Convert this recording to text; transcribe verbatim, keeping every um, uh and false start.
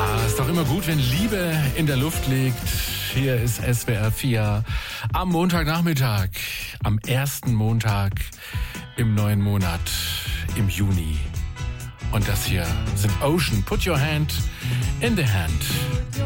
Ja, ist doch immer gut, wenn Liebe in der Luft liegt. Hier ist S W R vier am Montagnachmittag, am ersten Montag im neuen Monat, im Juni. Und das hier sind Ocean, Put Your Hand in the Hand.